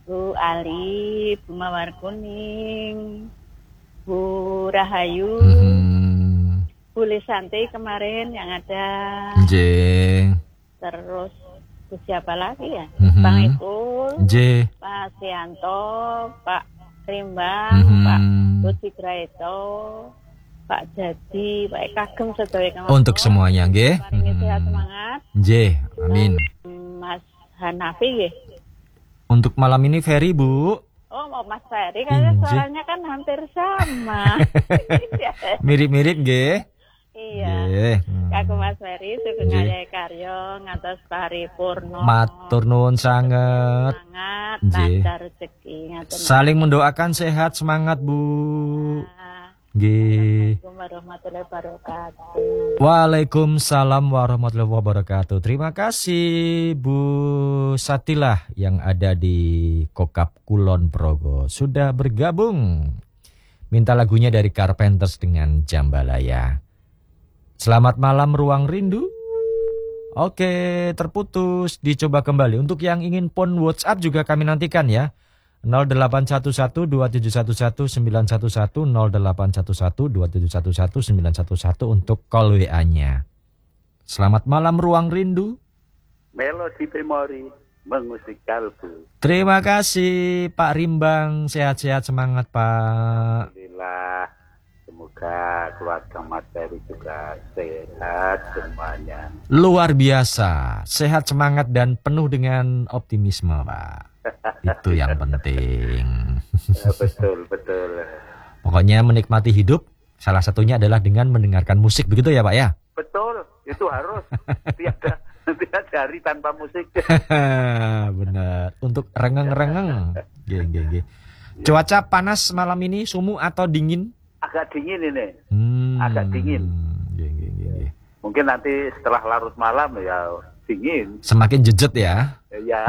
Bu Ali, Bu Mawar Kuning, Bu Rahayu, Bu Lisanti kemarin yang ada. Terus Bu siapa lagi ya? Bang Ikul, Pak Sianto, Pak Rimbang, Pak Budi Graito, Pak Jadi, Pak Kagem sedaya untuk semuanya nggih. Sehat semangat. Nggih, amin. Mas Hanafi nggih. Untuk malam ini Ferry, Bu. Oh, mau Mas Ferry kayaknya suaranya kan hampir sama. Mirip-mirip nggih. Iya. Aku Mas Ferry sugeng ayahe karya ngantos paripurna. Matur nuwun sanget. Semangat, lancar rezeki. Saling mendoakan sehat semangat, Bu. Nggih. Assalamualaikum warahmatullahi wabarakatuh. Waalaikumsalam warahmatullahi wabarakatuh. Terima kasih Bu Satilah yang ada di Kokap Kulon Progo sudah bergabung. Minta lagunya dari Carpenters dengan Jambalaya. Selamat malam Ruang Rindu. Oke, terputus. Dicoba kembali. Untuk yang ingin phone WhatsApp juga kami nantikan ya. 0811-2711-911 0811-2711-911 untuk call WA-nya. Selamat malam Ruang Rindu. Melodi memori mengusik kalbu. Terima kasih Pak Rimbang. Sehat-sehat semangat Pak. Alhamdulillah. Semoga keluarga Mas Ferry juga sehat semuanya. Luar biasa. Sehat semangat dan penuh dengan optimisme Pak. Itu yang penting. Betul. Pokoknya menikmati hidup salah satunya adalah dengan mendengarkan musik, begitu ya Pak ya? Betul, itu harus. Tiada hari tanpa musik. Benar. Untuk rengeng-rengeng. Geng. Cuaca panas malam ini, sumu atau dingin? Agak dingin ini. Agak dingin. Geng. Mungkin nanti setelah larut malam ya dingin. Semakin jejet ya. Ya.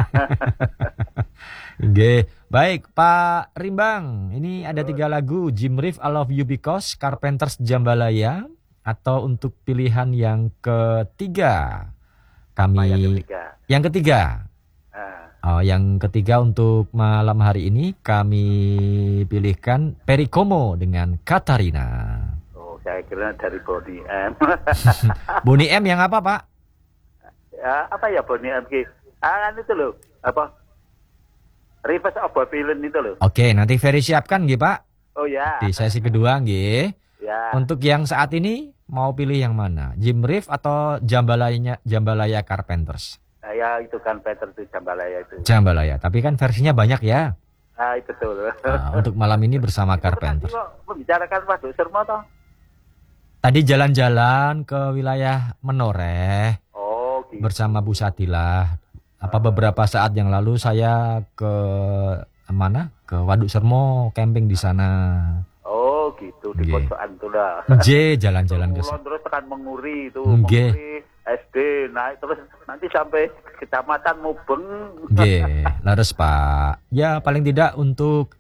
Oke, baik Pak Rimbang. Ini ada 3 lagu, Jim Reeves I Love You Because, Carpenters Jambalaya, atau untuk pilihan yang ketiga. Yang ketiga. Oh, yang ketiga untuk malam hari ini kami pilihkan Perikomo dengan Katarina. Oh, saya kira dari Bonnie M. Bonnie M yang apa Pak? Ya, apa ya Bonnie M? Itu loh, apa? Reverse of Babylon itu loh. Oke, nanti Ferry siapkan nggih Pak. Oh ya. Di sesi kedua nggih. Ya. Untuk yang saat ini mau pilih yang mana? Jim Reeves atau Jambalaya Carpenters? Ya itu kan Peter itu Jambalaya itu. Jambalaya, tapi kan versinya banyak ya. Betul. Untuk malam ini bersama Carpenters. Membicarakan Pak Sermo toh? Tadi jalan-jalan ke wilayah Menoreh. Oh, gitu. Bersama Bu Satilah. Beberapa saat yang lalu saya ke mana? Ke Waduk Sermo camping di sana. Oh, gitu di pojokan itu lah. Jalan-jalan ke sana. Terus tekan Menguri itu, Menguri SD naik terus nanti sampai Kecamatan Mubeng. Laras Pak. Ya paling tidak untuk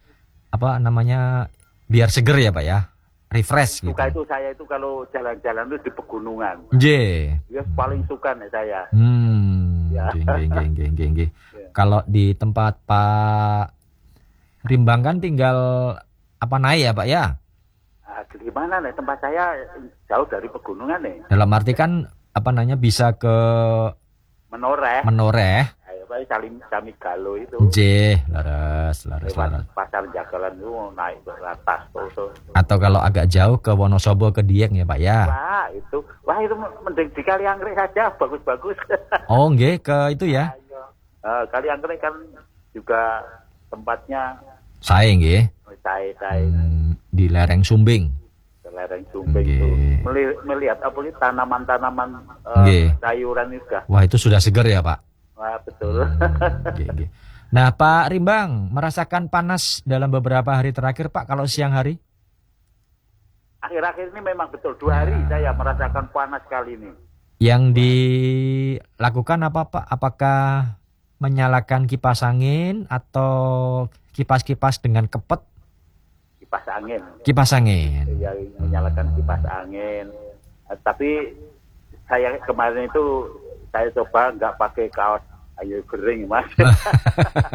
biar seger ya Pak ya. Refresh gitu. Suka itu saya itu kalau jalan-jalan itu di pegunungan. Ya paling suka nih saya. Geng. Kalau di tempat Pak Rimbang kan tinggal naik ya Pak ya? Gimana nih tempat saya jauh dari pegunungan nih. Dalam arti kan bisa ke Menoreh. Sami Galo itu. Laras. Pasar Jagalan itu naik ke atas tuh. Atau kalau agak jauh ke Wonosobo ke Dieng ya Pak ya? Itu mending di Kalianggrek saja bagus-bagus. Oh nggih ke itu ya? Kalianggrek kan juga tempatnya. Sae nggih. Sae. Di lereng Sumbing. Itu melihat tanaman-tanaman sayuran itu. Wah itu sudah segar ya Pak. Wah betul. Nah Pak Rimbang merasakan panas dalam beberapa hari terakhir Pak kalau siang hari? Akhir-akhir ini memang betul 2 hari saya merasakan panas kali ini. Yang dilakukan apa Pak? Apakah menyalakan kipas angin atau kipas-kipas dengan kepet? Kipas angin. Ya, menyalakan kipas angin. Tapi saya kemarin itu saya coba nggak pakai kaos ayo kering Mas.